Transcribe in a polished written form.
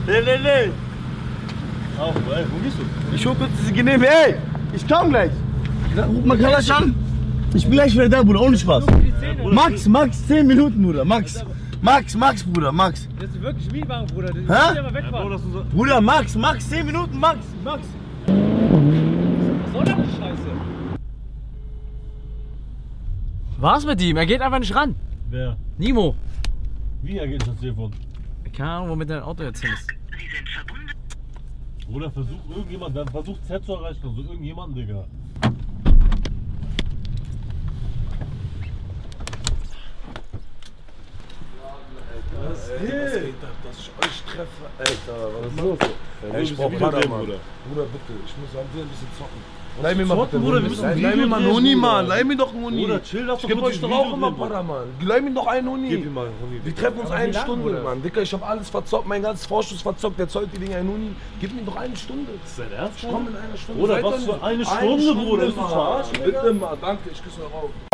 Nee. Auch, ey, wo gehst du? Ich hol kurz diese Genehme. Ey, ich komm gleich. Ruf mal Kalasch an. Ich bin gleich wieder da, Bruder, ohne Spaß. Max, 10 Minuten, Bruder, Max, Bruder, Max. Das ist wirklich Mietwagen, Bruder. Hä? Ja mal wegfahren. Bruder, Max, 10 Minuten, Max. Was soll das die Scheiße? Was mit ihm? Er geht einfach nicht ran. Wer? Nimo. Wie ergeht das Telefon? Keine Ahnung, womit dein Auto jetzt hin ist. Oder versucht Z zu erreichen, also irgendjemanden, Digga. Was geht ab, dass ich euch treffe? Alter, was ist los? Ey, Ich brauch Padermann. Bruder, bitte, ich muss an dir ein bisschen zocken. Leih mir mal bitte, Bruder, wir müssen ein leih mir mal einen Video Huni, drehen, Mann. Bruder. Leih mir doch einen Huni. Bruder, chill, lass Ich doch geb kurz euch ein doch auch Video immer drehen, Bruder. Padermann. Leih mir doch einen Huni. Gib ihm mal einen Huni. Wir treffen uns Aber eine wie lange, Stunde, Bruder? Mann. Dicker, ich hab alles verzockt, mein ganzes Vorschuss verzockt. Der zollt die Dinger einen Huni. Gib mir doch eine Stunde. Ist dein Ernst? Ich komm in einer Stunde. Bruder, Seid was doch für nicht- eine Stunde, Bruder? Bist du Mann. verarschen, Digga? Bitte mal, danke, ich küsse euch auf.